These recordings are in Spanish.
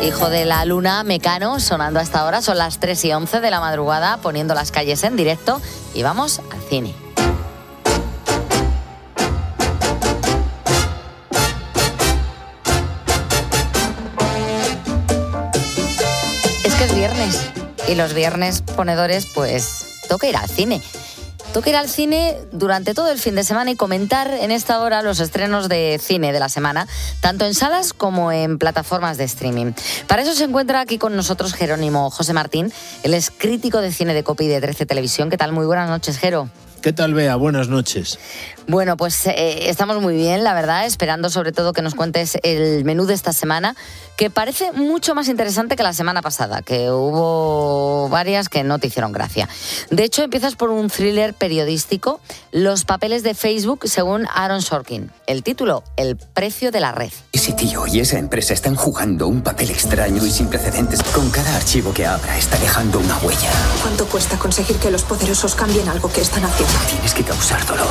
Hijo de la Luna, Mecano, sonando hasta ahora. Son las 3:11 de la madrugada, poniendo las calles en directo y vamos al cine. Es que es viernes y los viernes ponedores, pues toca ir al cine. Toca ir al cine durante todo el fin de semana y comentar en esta hora los estrenos de cine de la semana, tanto en salas como en plataformas de streaming. Para eso se encuentra aquí con nosotros Jerónimo José Martín. Él es crítico de cine de COPE y de 13 Televisión. ¿Qué tal? Muy buenas noches, Jero. ¿Qué tal, Bea? Buenas noches. Bueno, pues estamos muy bien, la verdad, esperando sobre todo que nos cuentes el menú de esta semana, que parece mucho más interesante que la semana pasada, que hubo varias que no te hicieron gracia. De hecho, empiezas por un thriller periodístico, Los papeles de Facebook, según Aaron Sorkin. El título, El precio de la red. Ese tío y esa empresa están jugando un papel extraño y sin precedentes. Con cada archivo que abra está dejando una huella. ¿Cuánto cuesta conseguir que los poderosos cambien algo que están haciendo? Tienes que causar dolor.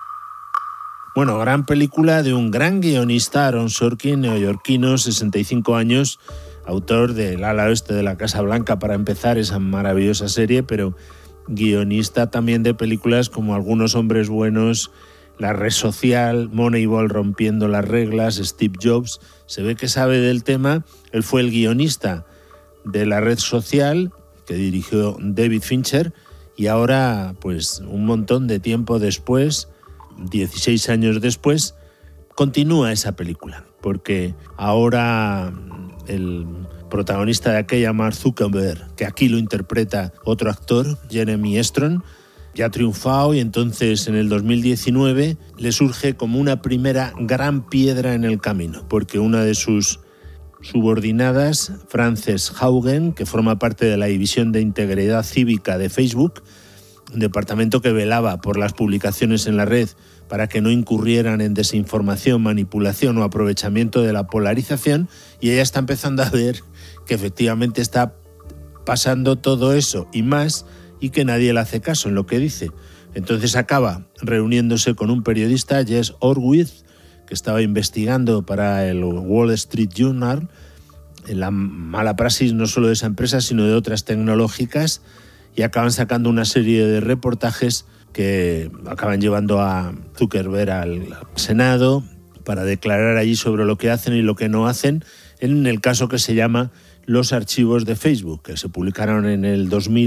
Bueno, gran película de un gran guionista, Aaron Sorkin, neoyorquino, 65 años, autor del ala oeste de la Casa Blanca, para empezar, esa maravillosa serie, pero guionista también de películas como Algunos hombres buenos, La red social, Moneyball, Rompiendo las reglas, Steve Jobs. Se ve que sabe del tema. Él fue el guionista de La red social, que dirigió David Fincher, y ahora, pues un montón de tiempo después, 16 años después, continúa esa película, porque ahora el protagonista de aquella, Mark Zuckerberg, que aquí lo interpreta otro actor, Jeremy Strong, ya ha triunfado, y entonces en el 2019 le surge como una primera gran piedra en el camino, porque una de sus subordinadas, Frances Haugen, que forma parte de la División de Integridad Cívica de Facebook, un departamento que velaba por las publicaciones en la red para que no incurrieran en desinformación, manipulación o aprovechamiento de la polarización, y ella está empezando a ver que efectivamente está pasando todo eso y más, y que nadie le hace caso en lo que dice. Entonces acaba reuniéndose con un periodista, Jess Horwitz, que estaba investigando para el Wall Street Journal la mala praxis no solo de esa empresa, sino de otras tecnológicas, y acaban sacando una serie de reportajes que acaban llevando a Zuckerberg al Senado para declarar allí sobre lo que hacen y lo que no hacen, en el caso que se llama Los archivos de Facebook, que se publicaron en el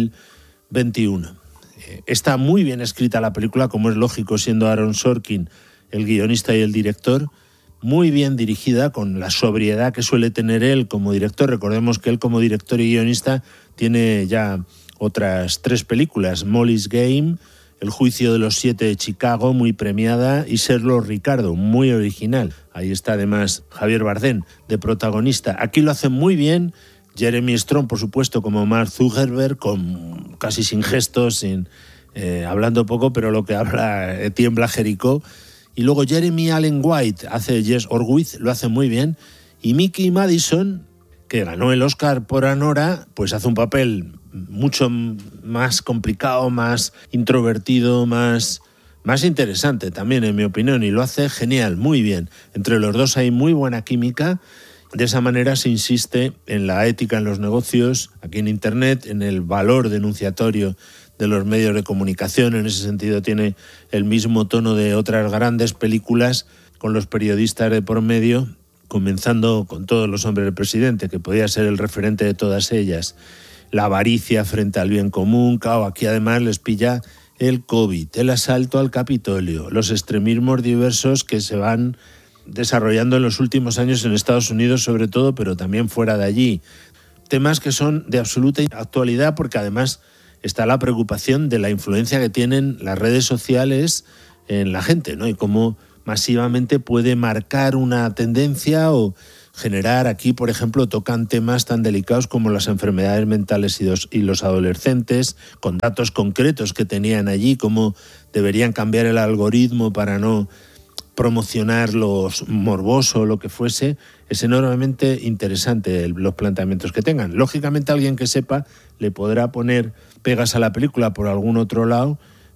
2021. Está muy bien escrita la película, como es lógico, siendo Aaron Sorkin el guionista y el director, muy bien dirigida, con la sobriedad que suele tener él como director. Recordemos que él como director y guionista tiene ya otras 3 películas: Molly's Game, El juicio de los 7 de Chicago, muy premiada, y Sherlock Ricardo, muy original. Ahí está además Javier Bardem de protagonista. Aquí lo hace muy bien Jeremy Strong, por supuesto, como Mark Zuckerberg, casi sin gestos, hablando poco, pero lo que habla tiembla Jericó. Y luego Jeremy Allen White hace Jess Horwitz, lo hace muy bien. Y Mickey Madison, que ganó el Oscar por Anora, pues hace un papel mucho más complicado, más introvertido, más interesante también, en mi opinión, y lo hace genial, muy bien. Entre los dos hay muy buena química. De esa manera se insiste en la ética en los negocios, aquí en Internet, en el valor denunciatorio de los medios de comunicación. En ese sentido tiene el mismo tono de otras grandes películas, con los periodistas de por medio, comenzando con Todos los hombres del presidente, que podía ser el referente de todas ellas. La avaricia frente al bien común. Claro, aquí además les pilla el COVID, el asalto al Capitolio, los extremismos diversos que se van desarrollando en los últimos años en Estados Unidos sobre todo, pero también fuera de allí. Temas que son de absoluta actualidad, porque además está la preocupación de la influencia que tienen las redes sociales en la gente, ¿no? Y cómo masivamente puede marcar una tendencia o generar. Aquí, por ejemplo, tocan temas tan delicados como las enfermedades mentales y los adolescentes, con datos concretos que tenían allí, cómo deberían cambiar el algoritmo para no promocionar los morboso o lo que fuese. Es enormemente interesante los planteamientos que tengan. Lógicamente alguien que sepa le podrá poner pegas a la película por algún otro lado,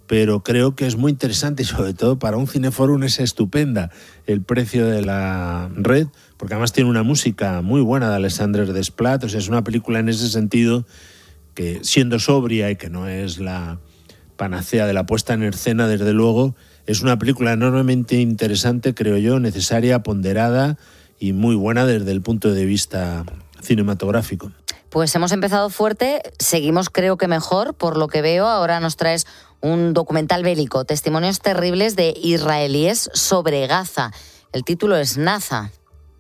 pero creo que es muy interesante y sobre todo para un cineforum es estupenda el precio de la red, porque además tiene una música muy buena de Alexandre Desplat, o sea, es una película en ese sentido que, siendo sobria y que no es la panacea de la puesta en escena, desde luego, es una película enormemente interesante, creo yo, necesaria, ponderada y muy buena desde el punto de vista cinematográfico. Pues hemos empezado fuerte, seguimos creo que mejor, por lo que veo. Ahora nos traes un documental bélico, testimonios terribles de israelíes sobre Gaza. El título es Naza.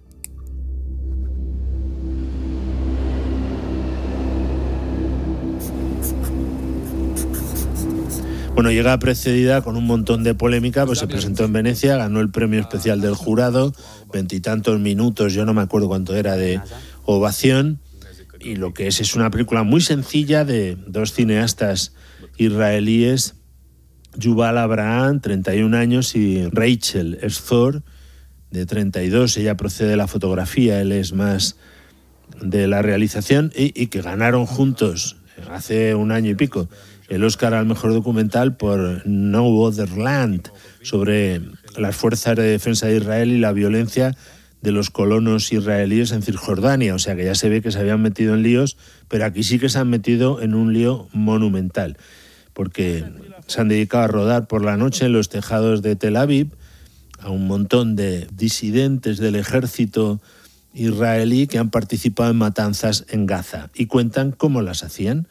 Bueno, llega precedida con un montón de polémica, pues se presentó en Venecia, ganó el premio especial del jurado, 20 y tantos minutos, yo no me acuerdo cuánto era, de ovación. Y lo que es una película muy sencilla de dos cineastas israelíes, Yuval Abraham, 31 años, y Rachel Szor, de 32. Ella procede de la fotografía, él es más de la realización, y que ganaron juntos hace un año y pico el Oscar al mejor documental por No Other Land, sobre las fuerzas de defensa de Israel y la violencia de los colonos israelíes en Cisjordania. O sea que ya se ve que se habían metido en líos, pero aquí sí que se han metido en un lío monumental, porque se han dedicado a rodar por la noche en los tejados de Tel Aviv a un montón de disidentes del ejército israelí que han participado en matanzas en Gaza, y cuentan cómo las hacían,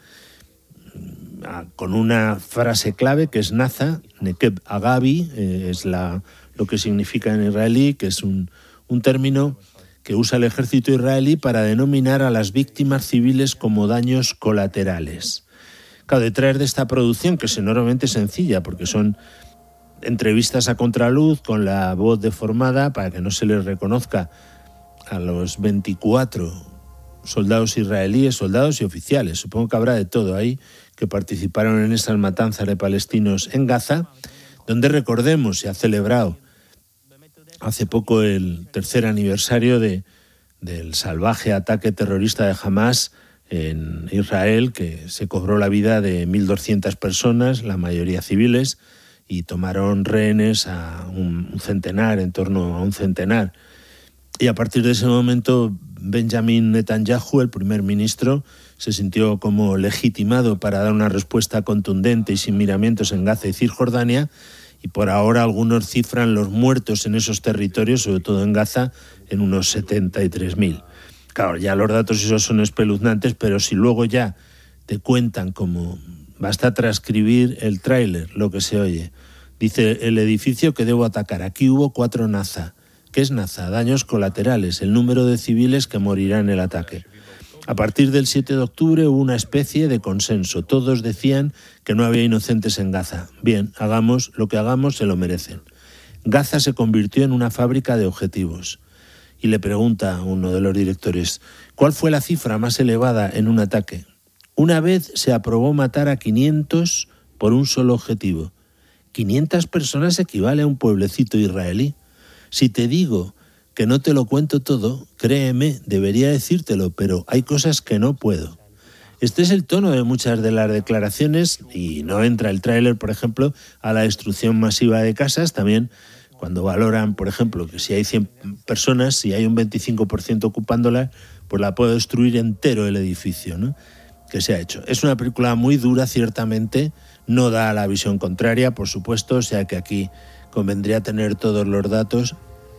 con una frase clave que es Naza, Nekeb Agabi, es lo que significa en israelí, que es un término que usa el ejército israelí para denominar a las víctimas civiles como daños colaterales. Claro, detrás de esta producción, que es enormemente sencilla, porque son entrevistas a contraluz con la voz deformada para que no se les reconozca a los 24 soldados israelíes, soldados y oficiales, supongo que habrá de todo ahí, que participaron en esas matanzas de palestinos en Gaza, donde, recordemos, se ha celebrado hace poco el tercer aniversario del salvaje ataque terrorista de Hamás en Israel, que se cobró la vida de 1.200 personas, la mayoría civiles, y tomaron rehenes a un centenar, en torno a un centenar. Y a partir de ese momento, Benjamin Netanyahu, el primer ministro, se sintió como legitimado para dar una respuesta contundente y sin miramientos en Gaza y Cisjordania, y por ahora algunos cifran los muertos en esos territorios, sobre todo en Gaza, en unos 73.000. Claro, ya los datos esos son espeluznantes, pero si luego ya te cuentan cómo basta transcribir el tráiler, lo que se oye. Dice: el edificio que debo atacar, aquí hubo 4 Naza. ¿Qué es Naza? Daños colaterales, el número de civiles que morirán en el ataque. A partir del 7 de octubre hubo una especie de consenso. Todos decían que no había inocentes en Gaza. Bien, hagamos lo que hagamos, se lo merecen. Gaza se convirtió en una fábrica de objetivos. Y le pregunta a uno de los directores: ¿cuál fue la cifra más elevada en un ataque? Una vez se aprobó matar a 500 por un solo objetivo. 500 personas equivale a un pueblecito israelí. Si te digo que no te lo cuento todo, créeme, debería decírtelo, pero hay cosas que no puedo. Este es el tono de muchas de las declaraciones, y no entra el tráiler, por ejemplo, a la destrucción masiva de casas. También cuando valoran, por ejemplo, que si hay 100 personas, si hay un 25% ocupándolas, pues la puede destruir entero el edificio, ¿no?, que se ha hecho. Es una película muy dura, ciertamente, no da la visión contraria, por supuesto, o sea que aquí convendría tener todos los datos,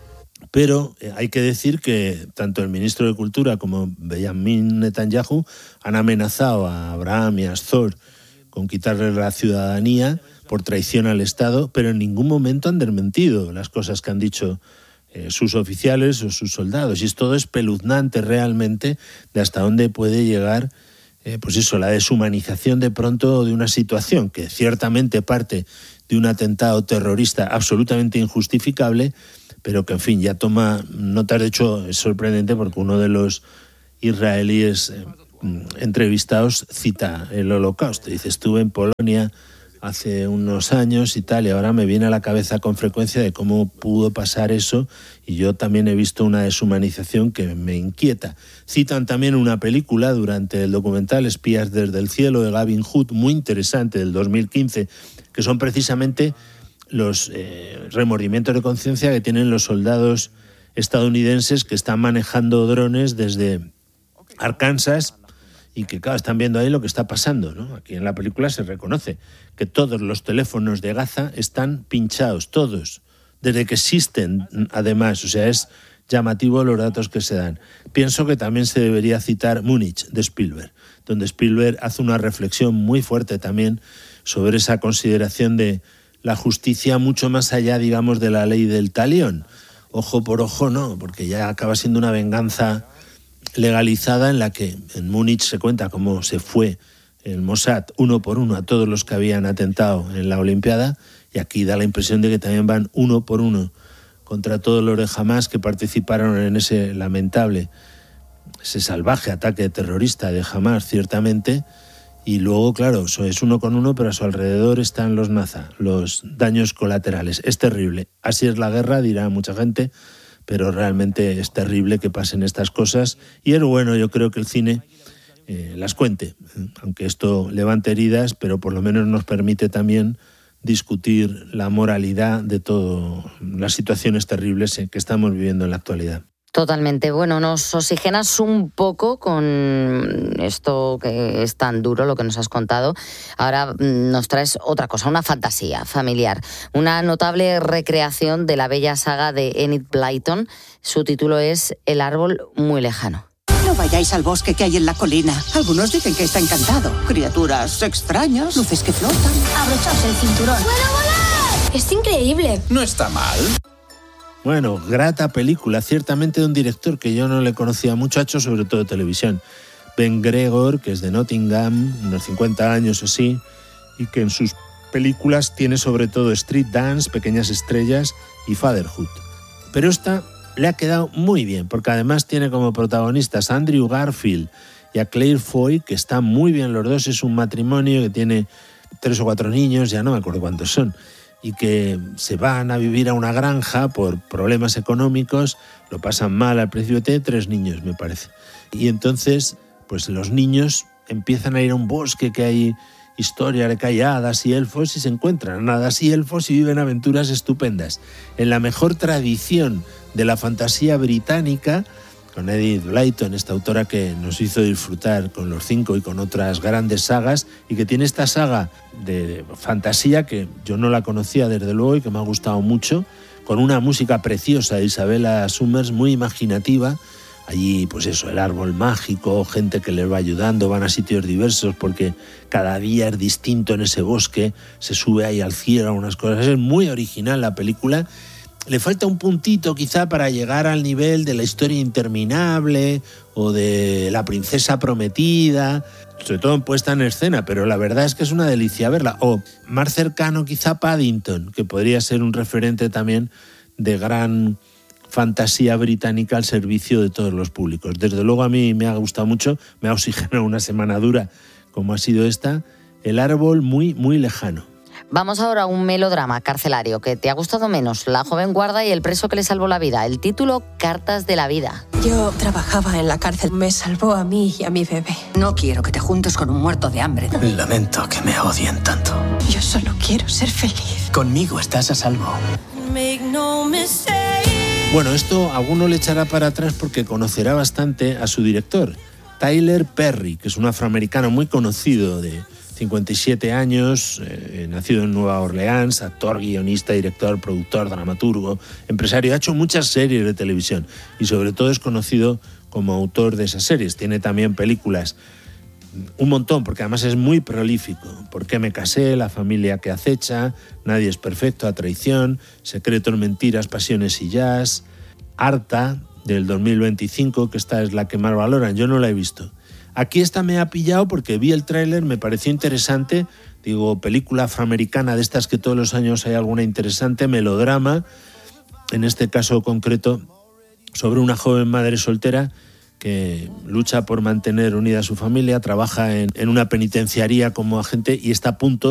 pero hay que decir que tanto el ministro de Cultura como Benjamin Netanyahu han amenazado a Abraham y a Szor con quitarles la ciudadanía por traición al Estado, pero en ningún momento han desmentido las cosas que han dicho sus oficiales o sus soldados. Y es todo espeluznante realmente de hasta dónde puede llegar pues eso, la deshumanización de pronto de una situación que ciertamente parte de un atentado terrorista absolutamente injustificable, pero que, en fin, ya toma notas. De hecho, es sorprendente porque uno de los israelíes entrevistados cita el Holocausto. Dice: estuve en Polonia hace unos años y tal, y ahora me viene a la cabeza con frecuencia de cómo pudo pasar eso, y yo también he visto una deshumanización que me inquieta. Citan también una película durante el documental Espías desde el cielo de Gavin Hood, muy interesante, del 2015, que son precisamente los remordimientos de conciencia que tienen los soldados estadounidenses que están manejando drones desde Arkansas y que, claro, están viendo ahí lo que está pasando, ¿no? Aquí en la película se reconoce que todos los teléfonos de Gaza están pinchados, todos, desde que existen, además. O sea, es llamativo los datos que se dan. Pienso que también se debería citar Múnich, de Spielberg, donde Spielberg hace una reflexión muy fuerte también sobre esa consideración de la justicia mucho más allá, digamos, de la ley del talión. Ojo por ojo no, porque ya acaba siendo una venganza legalizada en la que en Múnich se cuenta cómo se fue el Mossad uno por uno a todos los que habían atentado en la Olimpiada, y aquí da la impresión de que también van uno por uno contra todos los de Hamás que participaron en ese lamentable, ese salvaje ataque terrorista de Hamás, ciertamente. Y luego, claro, eso es uno con uno, pero a su alrededor están los los daños colaterales. Es terrible. Así es la guerra, dirá mucha gente, pero realmente es terrible que pasen estas cosas, y es bueno, yo creo, que el cine las cuente, aunque esto levante heridas, pero por lo menos nos permite también discutir la moralidad de todas las situaciones terribles que estamos viviendo en la actualidad. Totalmente. Bueno, nos oxigenas un poco con esto que es tan duro, lo que nos has contado. Ahora nos traes otra cosa, una fantasía familiar, una notable recreación de la bella saga de Enid Blyton. Su título es El árbol muy lejano. No vayáis al bosque que hay en la colina. Algunos dicen que está encantado. Criaturas extrañas, luces que flotan. Abrochaos el cinturón. ¡Puedo volar! ¡Es increíble! No está mal. Bueno, grata película, ciertamente de un director que yo no le conocía mucho, ha hecho sobre todo televisión. Ben Gregor, que es de Nottingham, unos 50 años o así, y que en sus películas tiene sobre todo Street Dance, Pequeñas estrellas y Fatherhood. Pero esta le ha quedado muy bien, porque además tiene como protagonistas a Andrew Garfield y a Claire Foy, que están muy bien los dos. Es un matrimonio que tiene 3 o 4 niños, ya no me acuerdo cuántos son, y que se van a vivir a una granja por problemas económicos, lo pasan mal al principio, tiene 3 niños, me parece. Y entonces, pues los niños empiezan a ir a un bosque que hay historia de que hay hadas y elfos, y se encuentran hadas y elfos y viven aventuras estupendas. En la mejor tradición de la fantasía británica, con Enid Blyton, esta autora que nos hizo disfrutar con Los Cinco y con otras grandes sagas, y que tiene esta saga de fantasía que yo no la conocía desde luego y que me ha gustado mucho, con una música preciosa de Isabella Summers, muy imaginativa. Allí, pues eso, el árbol mágico, gente que les va ayudando, van a sitios diversos porque cada día es distinto en ese bosque, se sube ahí al cielo, algunas cosas. Es muy original la película. Le falta un puntito quizá para llegar al nivel de La historia interminable o de La princesa prometida, sobre todo en puesta en escena, pero la verdad es que es una delicia verla. O más cercano quizá Paddington, que podría ser un referente también de gran fantasía británica al servicio de todos los públicos. Desde luego a mí me ha gustado mucho, me ha oxigenado una semana dura como ha sido esta, El árbol muy, muy lejano. Vamos ahora a un melodrama carcelario que te ha gustado menos, La joven guarda y el preso que le salvó la vida. El título, Cartas de la vida. Yo trabajaba en la cárcel. Me salvó a mí y a mi bebé. No quiero que te juntes con un muerto de hambre. Lamento que me odien tanto. Yo solo quiero ser feliz. Conmigo estás a salvo. Bueno, esto a alguno le echará para atrás porque conocerá bastante a su director, Tyler Perry, que es un afroamericano muy conocido de 57 años, nacido en Nueva Orleans, actor, guionista, director, productor, dramaturgo, empresario. Ha hecho muchas series de televisión y sobre todo es conocido como autor de esas series. Tiene también películas, un montón, porque además es muy prolífico. ¿Por qué me casé?, La familia que acecha, Nadie es perfecto, A traición, Secretos, mentiras, pasiones y jazz, Harta, del 2025, que esta es la que más valoran. Yo no la he visto. Aquí esta me ha pillado porque vi el tráiler, me pareció interesante. Digo, película afroamericana de estas que todos los años hay alguna interesante, melodrama, en este caso concreto, sobre una joven madre soltera que lucha por mantener unida a su familia, trabaja en una penitenciaría como agente y está a punto